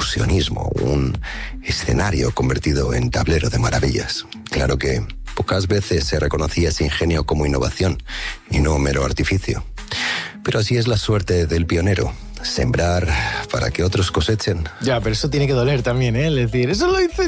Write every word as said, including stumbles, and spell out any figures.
ilusionismo, un escenario convertido en tablero de maravillas. Claro que pocas veces se reconocía ese ingenio como innovación y no mero artificio. Pero así es la suerte del pionero. Sembrar para que otros cosechen. Ya, pero eso tiene que doler también, ¿eh? Es decir, eso lo hice